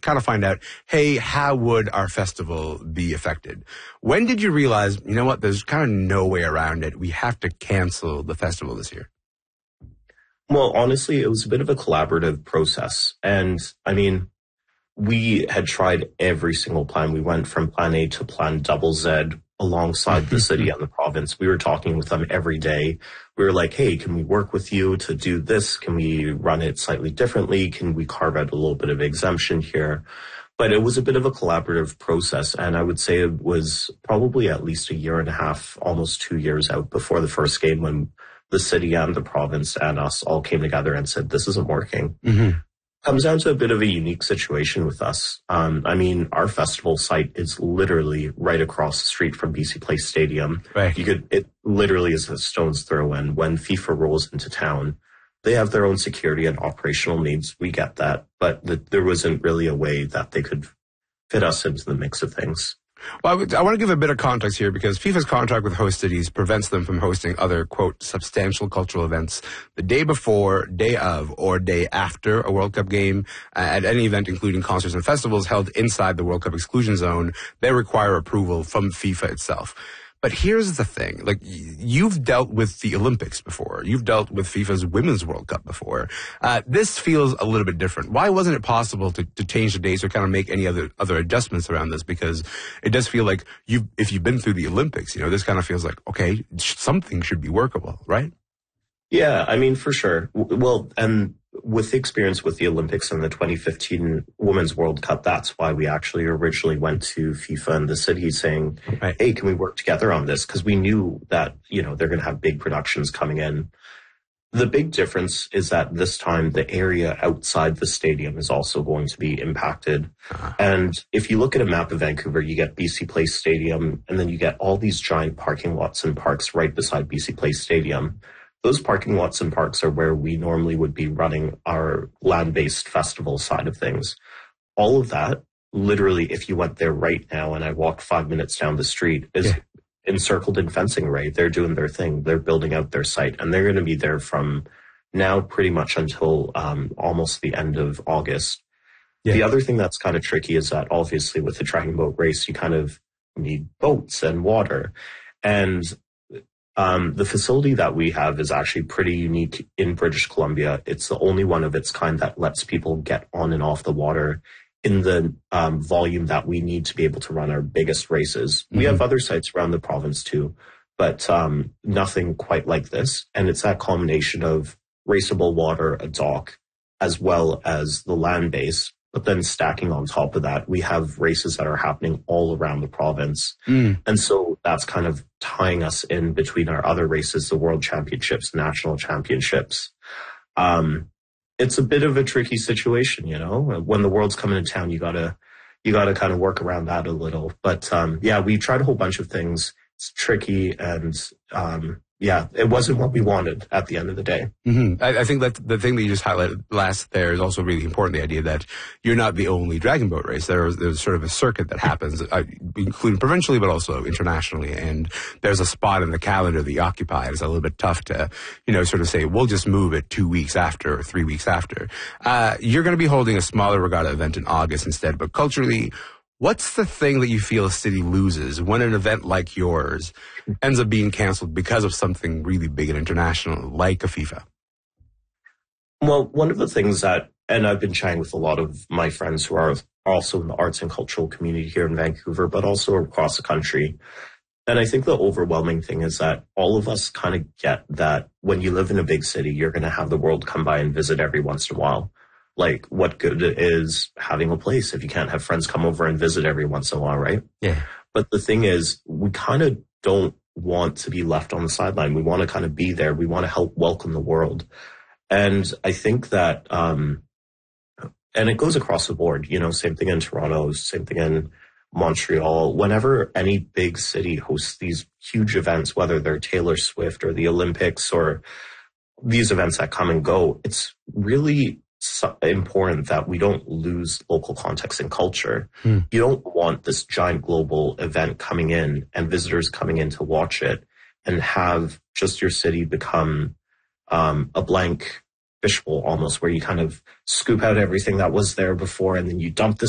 kind of find out, hey, how would our festival be affected? When did you realize, you know what, there's kind of no way around it. We have to cancel the festival this year? Well, honestly, it was a bit of a collaborative process. And I mean, we had tried every single plan. We went from plan A to plan double Z alongside the city and the province. We were talking with them every day. We were like, hey, can we work with you to do this? Can we run it slightly differently? Can we carve out a little bit of exemption here? But it was a bit of a collaborative process. And I would say it was probably at least a year and a half, almost 2 years out before the first game when the city and the province and us all came together and said, this isn't working. Comes down to a bit of a unique situation with us. I mean, our festival site is literally right across the street from BC Place Stadium. Right. It literally is a stone's throw. And when FIFA rolls into town, they have their own security and operational needs. We get that. But there wasn't really a way that they could fit us into the mix of things. Well, I want to give a bit of context here because FIFA's contract with host cities prevents them from hosting other, quote, substantial cultural events the day before, day of, or day after a World Cup game at any event, including concerts and festivals held inside the World Cup exclusion zone. They require approval from FIFA itself. But here's the thing, like, you've dealt with the Olympics before. You've dealt with FIFA's Women's World Cup before. This feels a little bit different. Why wasn't it possible to change the dates or kind of make any other adjustments around this? Because it does feel like if you've been through the Olympics, you know, this kind of feels like, okay, something should be workable, right? Yeah, I mean, for sure. Well, and with the experience with the Olympics and the 2015 Women's World Cup, that's why we actually originally went to FIFA and the city saying, right, hey, can we work together on this? Because we knew that, you know, they're going to have big productions coming in. The big difference is that this time the area outside the stadium is also going to be impacted. And if you look at a map of Vancouver, you get BC Place Stadium, and then you get all these giant parking lots and parks right beside BC Place Stadium. Those parking lots and parks are where we normally would be running our land-based festival side of things. All of that, literally, if you went there right now and I walked 5 minutes down the street, is encircled in fencing, right? They're doing their thing. They're building out their site, and they're going to be there from now pretty much until almost the end of August. Yeah. The other thing that's kind of tricky is that obviously with the Dragon Boat race, you kind of need boats and water. And the facility that we have is actually pretty unique in British Columbia. It's the only one of its kind that lets people get on and off the water in the volume that we need to be able to run our biggest races. We have other sites around the province too, but nothing quite like this. And it's that combination of raceable water, a dock, as well as the land base. But then stacking on top of that, we have races that are happening all around the province. And so that's kind of tying us in between our other races, the World Championships, National Championships. It's a bit of a tricky situation, you know. When the World's coming to town, you gotta kind of work around that a little. But yeah, we tried a whole bunch of things. It's tricky, and yeah, it wasn't what we wanted at the end of the day. I think that the thing that you just highlighted last there is also really important, the idea that you're not the only Dragon Boat race. There's sort of a circuit that happens, including provincially, but also internationally. And there's a spot in the calendar that you occupy. It's a little bit tough to, you know, sort of say, we'll just move it 2 weeks after or 3 weeks after. You're going to be holding a smaller regatta event in August instead, but culturally, what's the thing that you feel a city loses when an event like yours ends up being canceled because of something really big and international like a FIFA? Well, one of the things that, and I've been chatting with a lot of my friends who are also in the arts and cultural community here in Vancouver, but also across the country. And I think the overwhelming thing is that all of us kind of get that when you live in a big city, you're going to have the world come by and visit every once in a while. Like, what good is having a place if you can't have friends come over and visit every once in a while, right? Yeah. But the thing is, we kind of don't want to be left on the sideline. We want to kind of be there. We want to help welcome the world. And I think that, and it goes across the board, you know, same thing in Toronto, same thing in Montreal. Whenever any big city hosts these huge events, whether they're Taylor Swift or the Olympics or these events that come and go, it's really important that we don't lose local context and culture. You don't want this giant global event coming in and visitors coming in to watch it and have just your city become a blank fishbowl almost, where you kind of scoop out everything that was there before and then you dump this